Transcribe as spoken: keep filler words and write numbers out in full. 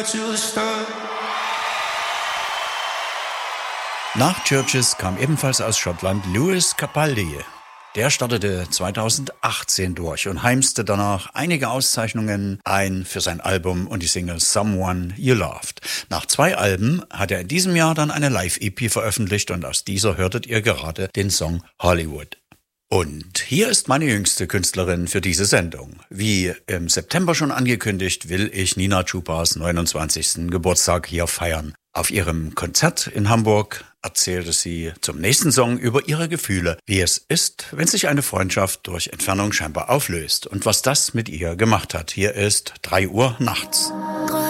Nach Churches kam ebenfalls aus Schottland Lewis Capaldi. Der startete zweitausendachtzehn durch und heimste danach einige Auszeichnungen ein für sein Album und die Single Someone You Loved. Nach zwei Alben hat er in diesem Jahr dann eine Live-E P veröffentlicht und aus dieser hörtet ihr gerade den Song Hollywood. Und hier ist meine jüngste Künstlerin für diese Sendung. Wie im September schon angekündigt, will ich Nina Chupas neunundzwanzigsten Geburtstag hier feiern. Auf ihrem Konzert in Hamburg erzählte sie zum nächsten Song über ihre Gefühle, wie es ist, wenn sich eine Freundschaft durch Entfernung scheinbar auflöst und was das mit ihr gemacht hat. Hier ist drei Uhr nachts.